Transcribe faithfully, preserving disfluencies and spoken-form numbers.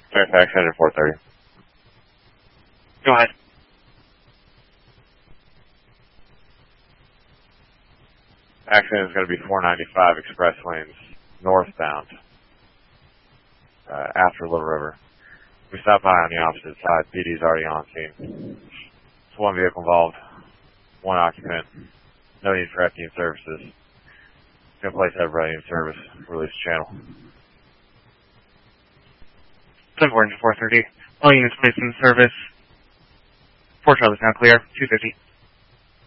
Fairfax, headed four thirty. Go ahead. Accident is going to be four ninety-five express lanes northbound uh, after Little River. We stopped by on the opposite side. P D's already on scene. It's one vehicle involved, one occupant. No need for F D M services. Going to place everybody in service. Release channel. seven four four thirty. All units placed in service. Four trailers now clear. two fifty.